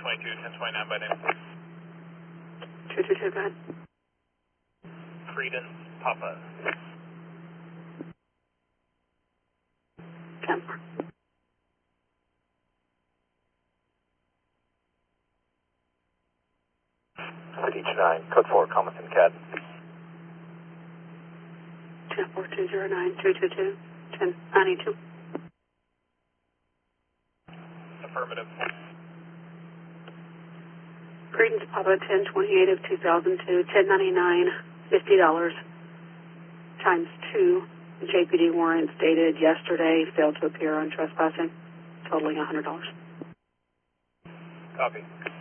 1022, 1029 by name. 222, go ahead. Credence Papa. 10-4. CH9, code 4, Comiston CAD. 10-4, 209, 222, 1092. Affirmative. Credence Papa 1028 of 2002, 1099, $50 times 2 JPD warrants dated yesterday, failed to appear on trespassing, totaling $100. Copy.